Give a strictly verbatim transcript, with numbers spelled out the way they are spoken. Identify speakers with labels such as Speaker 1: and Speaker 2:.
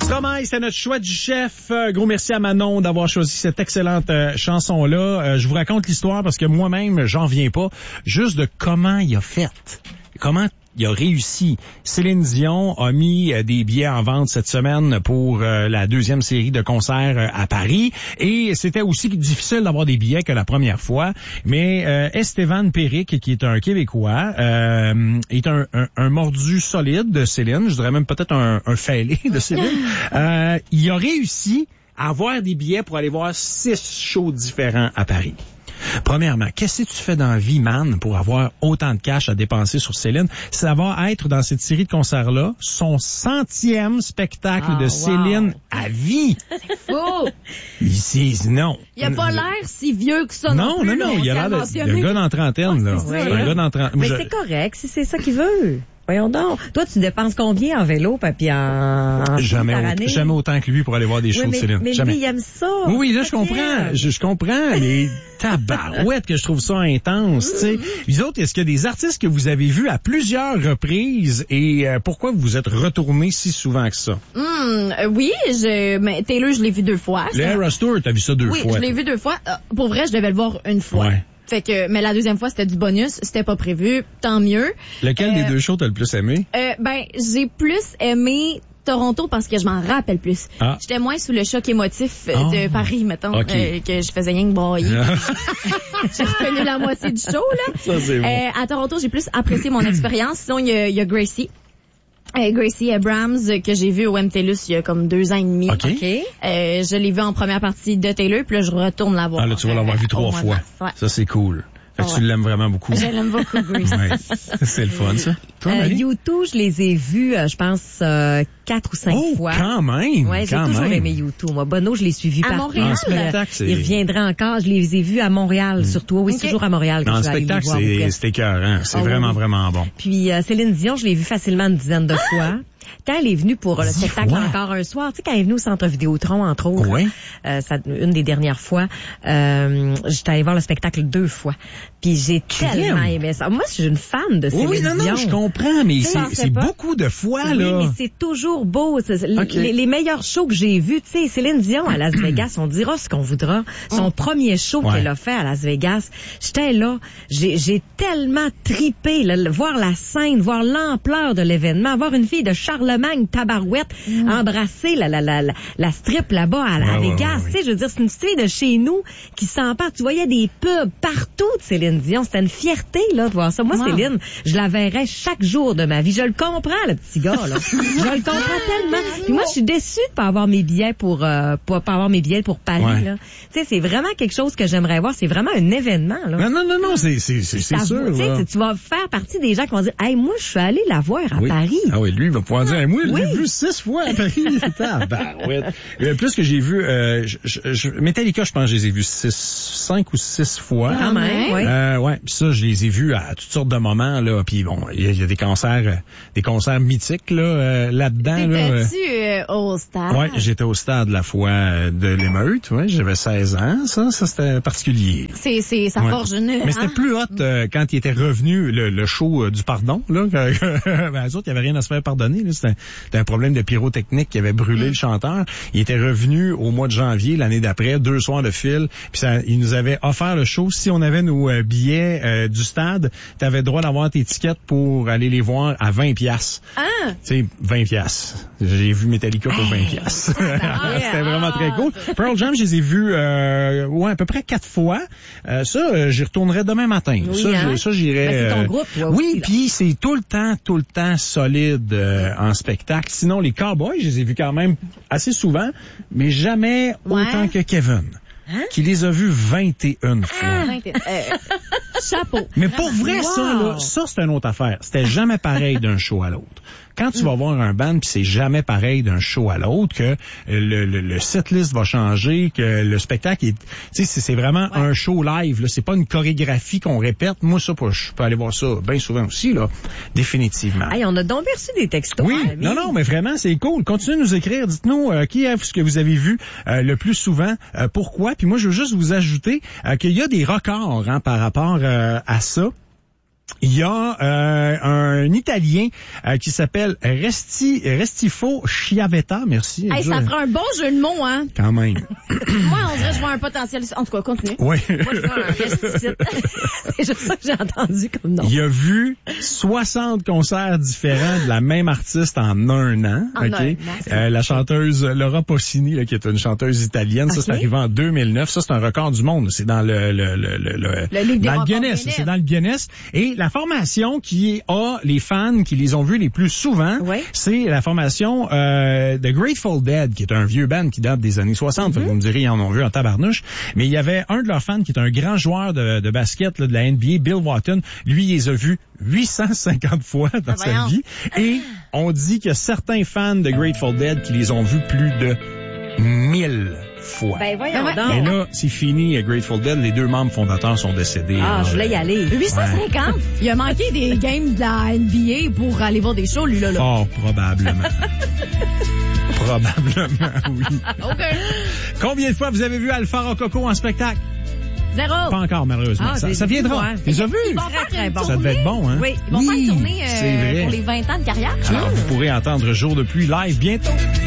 Speaker 1: Stromae, c'est notre choix du chef. Euh, gros merci à Manon d'avoir choisi cette excellente euh, chanson-là. Euh, je vous raconte l'histoire parce que moi-même, j'en viens pas. Juste de comment il a fait. Comment il a réussi. Céline Dion a mis euh, des billets en vente cette semaine pour euh, la deuxième série de concerts euh, à Paris. Et c'était aussi difficile d'avoir des billets que la première fois. Mais euh, Esteban Péric, qui est un Québécois, euh, est un, un, un mordu solide de Céline. Je dirais même peut-être un, un fêlé de Céline. Euh, il a réussi à avoir des billets pour aller voir six shows différents à Paris. Premièrement, qu'est-ce que tu fais dans la vie, man, pour avoir autant de cash à dépenser sur Céline? Ça va être, dans cette série de concerts-là, son centième spectacle ah, de wow. Céline à vie.
Speaker 2: C'est fou!
Speaker 1: Ici, non.
Speaker 2: Il a pas l'air si vieux que ça non,
Speaker 1: non
Speaker 2: plus.
Speaker 1: Non, non, il a l'air de, un gars dans la trentaine, là.
Speaker 3: C'est
Speaker 1: un gars dans la trentaine.
Speaker 3: Mais
Speaker 1: je...
Speaker 3: c'est correct, si c'est ça qu'il veut. Voyons donc. Toi, tu dépenses combien en vélo, papi, en, en
Speaker 1: jamais,
Speaker 3: par
Speaker 1: au,
Speaker 3: année?
Speaker 1: jamais autant que lui pour aller voir des shows
Speaker 3: oui, mais,
Speaker 1: de Céline.
Speaker 3: Mais
Speaker 1: jamais.
Speaker 3: lui, il aime ça.
Speaker 1: Oui, oui, là, je comprends. Je, je comprends, mais tabarouette que je trouve ça intense, tu sais. Les autres, est-ce qu'il y a des artistes que vous avez vus à plusieurs reprises et euh, pourquoi vous vous êtes retournés si souvent que ça?
Speaker 2: Hum, euh, oui, je, mais Taylor, je l'ai vu deux fois.
Speaker 1: Le Eras Tour, t'as vu ça deux
Speaker 2: oui,
Speaker 1: fois?
Speaker 2: Oui, je l'ai vu deux fois. Euh, pour vrai, je devais le voir une fois.
Speaker 1: Ouais.
Speaker 2: Fait que, mais la deuxième fois, c'était du bonus. C'était pas prévu. Tant mieux.
Speaker 1: Lequel euh, des deux shows t'as le plus aimé?
Speaker 2: Euh, ben, j'ai plus aimé Toronto parce que je m'en rappelle plus. Ah. J'étais moins sous le choc émotif oh. de Paris, mettons, okay. euh, que je faisais rien que broyer. J'ai reconnu la moitié du show, là.
Speaker 1: Ça, c'est bon.
Speaker 2: Euh, à Toronto, j'ai plus apprécié mon expérience. Sinon, il y a, y a Gracie. Euh, Gracie Abrams, que j'ai vu au M T L U S il y a comme deux ans et demi.
Speaker 1: OK.
Speaker 2: okay. Euh, je l'ai vu en première partie de Taylor, puis là, je retourne la voir.
Speaker 1: Ah, là, tu vas l'avoir vu trois fois. Ouais. Ça, c'est cool. Fait que oh, tu ouais. l'aimes vraiment beaucoup.
Speaker 2: Je l'aime beaucoup, Gracie.
Speaker 1: Ouais. C'est le fun, ça. Toi,
Speaker 3: euh, YouTube, je les ai vus, euh, je pense, euh, quatre ou cinq
Speaker 1: oh,
Speaker 3: fois.
Speaker 1: quand même!
Speaker 3: Ouais, j'ai
Speaker 1: quand
Speaker 3: toujours
Speaker 1: même.
Speaker 3: aimé YouTube. Moi, Bono, je l'ai suivi
Speaker 2: à
Speaker 3: partout.
Speaker 2: Montréal.
Speaker 1: En spectacle, c'est...
Speaker 3: Il reviendra encore. Je les ai vus à Montréal, mm. surtout. Oui, okay. c'est toujours à Montréal que
Speaker 1: en
Speaker 3: je vais aller les voir.
Speaker 1: En spectacle, c'est écœurant. C'est oh, vraiment, oui. vraiment bon.
Speaker 3: Puis, euh, Céline Dion, je l'ai vu facilement une dizaine de fois. Quand elle est venue pour le spectacle fois. Encore un soir, tu sais, quand elle est venue au Centre Vidéotron, entre autres,
Speaker 1: oui.
Speaker 3: euh, ça, une des dernières fois, euh, j'étais allée voir le spectacle deux fois. Puis j'ai tellement aimé ça. Moi, je suis une fan de Céline
Speaker 1: oui, non,
Speaker 3: Dion.
Speaker 1: non, je comprends, mais c'est, c'est beaucoup de fois,
Speaker 3: oui,
Speaker 1: là.
Speaker 3: Oui, mais c'est toujours beau. C'est,
Speaker 1: okay.
Speaker 3: les, les meilleurs shows que j'ai vus, tu sais, Céline Dion à Las Vegas, on dira ce qu'on voudra. Son oh. premier show ouais. qu'elle a fait à Las Vegas, j'étais là, j'ai, j'ai tellement tripé, là, voir la scène, voir l'ampleur de l'événement, voir une fille de Charlemagne, tabarouette, mm. embrasser la, la, la, la, la strip là-bas à, à ouais, Vegas. Ouais, ouais, tu sais, je veux dire, c'est une fille de chez nous qui s'empare. Tu voyais des pubs partout de Céline Dion. C'était une fierté, là, de voir ça. Moi, wow. Céline, je la verrais chaque jour de ma vie. Je le comprends, le petit gars, là. Je le comprends tellement. Puis moi, je suis déçue de pas avoir mes billets pour, euh, pas, pas avoir mes billets pour Paris, ouais. là. Tu sais, c'est vraiment quelque chose que j'aimerais voir. C'est vraiment un événement, là.
Speaker 1: Non, non, non, non, c'est, c'est, c'est, c'est sûr, là.
Speaker 3: Tu vas faire partie des gens qui vont dire, hey, moi, je suis allé la voir à
Speaker 1: oui.
Speaker 3: Paris.
Speaker 1: Ah oui, lui, il va pouvoir dire, hey, moi,
Speaker 3: oui.
Speaker 1: je l'ai vu six fois à Paris. Tabarouette. euh, plus que j'ai vu, euh, je, je, Metallica, je pense que je les ai vus six, cinq ou six fois.
Speaker 3: Ah, même, oui.
Speaker 1: Euh, ouais, puis ça, je les ai vus à toutes sortes de moments, là. Puis bon, il y, y a des concerts, des concerts mythiques, là, euh, là-dedans, là.
Speaker 2: T'étais-tu euh, au stade?
Speaker 1: Ouais, j'étais au stade la fois de l'émeute, ouais. J'avais seize ans, ça, ça c'était particulier.
Speaker 2: C'est, c'est, ça ouais. forge une.
Speaker 1: Mais c'était
Speaker 2: hein?
Speaker 1: plus hot euh, quand il était revenu, le, le show euh, du pardon, là. ben, eux autres, il y avait rien à se faire pardonner, là. C'était, c'était un problème de pyrotechnique qui avait brûlé mm. le chanteur. Il était revenu au mois de janvier, l'année d'après, deux soirs de fil, puis ça, il nous avait offert le show. Si on avait nos euh, billets euh, du stade, t'avais le droit d'avoir tes tickets pour aller les voir à vingt piastres.
Speaker 2: Ah!
Speaker 1: Tu sais, vingt piastres. J'ai vu Metallica pour vingt piastres. C'était vraiment très cool. Pearl Jam, je les ai vus, euh, ouais, à peu près quatre fois. Euh, ça, euh, j'y retournerai demain matin.
Speaker 3: Oui,
Speaker 1: ça,
Speaker 3: hein?
Speaker 1: ça, j'irai.
Speaker 3: Ben, c'est ton groupe, toi
Speaker 1: oui,
Speaker 3: aussi,
Speaker 1: puis c'est tout le temps, tout le temps solide euh, en spectacle. Sinon, les Cowboys, je les ai vus quand même assez souvent, mais jamais ouais. autant que Kevin. Hein? Qui les a vus vingt et une fois.
Speaker 2: Ah, vingt et un. Euh, chapeau.
Speaker 1: Mais pour vrai,
Speaker 3: wow.
Speaker 1: ça, là, ça, c'est une autre affaire. C'était jamais pareil d'un show à l'autre. Quand tu vas voir un band puis c'est jamais pareil d'un show à l'autre, que le, le, le setlist va changer, que le spectacle est, tu sais, c'est vraiment ouais. un show live, là. C'est pas une chorégraphie qu'on répète. Moi, ça, je peux aller voir ça bien souvent aussi, là. Définitivement.
Speaker 3: Hey, on a donc reçu des textos.
Speaker 1: Oui.
Speaker 3: Hein,
Speaker 1: non, non, mais vraiment, c'est cool. Continuez de nous écrire. Dites-nous, euh, qui est ce que vous avez vu euh, le plus souvent, euh, pourquoi. Puis moi, je veux juste vous ajouter euh, qu'il y a des records, hein, par rapport euh, à ça. Il y a euh, un Italien euh, qui s'appelle Resti, Restifo Chiavetta, merci.
Speaker 2: Hey, ça fera un bon jeu de mots, hein?
Speaker 1: Quand même.
Speaker 2: Moi, on dirait que je vois un potentiel. En tout cas, continue.
Speaker 1: Oui.
Speaker 2: Moi, je vois un resticite.
Speaker 3: C'est juste ça que j'ai entendu comme nom.
Speaker 1: Il a vu soixante concerts différents de la même artiste en un an.
Speaker 2: En
Speaker 1: okay?
Speaker 2: un an.
Speaker 1: Euh, la chanteuse Laura Pausini, là, qui est une chanteuse italienne, okay. Ça, c'est arrivé en deux mille neuf. Ça, c'est un record du monde. C'est dans le, le, le, le, le,
Speaker 2: le livre
Speaker 1: dans
Speaker 2: des
Speaker 1: le Guinness. C'est dans le Guinness. Et la formation qui a les fans qui les ont vus les plus souvent,
Speaker 3: oui.
Speaker 1: c'est la formation euh, The Grateful Dead, qui est un vieux band qui date des années soixante. Mm-hmm. Fait que vous me direz, ils en ont vu en tabarnouche. Mais il y avait un de leurs fans qui est un grand joueur de, de basket là, de la N B A, Bill Walton. Lui, il les a vus huit cent cinquante fois dans ah, sa voyons. vie. Et on dit qu'il y a certains fans de Grateful Dead qui les ont vus plus de mille fois.
Speaker 3: Ben voyons
Speaker 2: ben,
Speaker 3: donc.
Speaker 1: Et là, c'est fini, Grateful Dead. Les deux membres fondateurs sont décédés.
Speaker 3: Ah,
Speaker 1: alors,
Speaker 3: je voulais y aller.
Speaker 2: huit cent cinquante? Ouais. Il a manqué des games de la N B A pour aller voir des shows, lui, là. là.
Speaker 1: Fort probablement. Probablement, oui.
Speaker 2: OK.
Speaker 1: Combien de fois vous avez vu Alpha Rococo en spectacle?
Speaker 2: Zéro.
Speaker 1: Pas encore, malheureusement.
Speaker 3: Ah,
Speaker 1: ça, ça viendra.
Speaker 3: Ouais.
Speaker 1: Les as vus?
Speaker 2: Ils vont faire
Speaker 3: très, très bon.
Speaker 1: Ça devait être bon, hein?
Speaker 2: Oui. Ils vont
Speaker 1: oui,
Speaker 2: faire une tournée euh,
Speaker 1: c'est vrai.
Speaker 2: pour les vingt ans de carrière.
Speaker 1: Alors, vous pourrez entendre Jour de pluie live bientôt.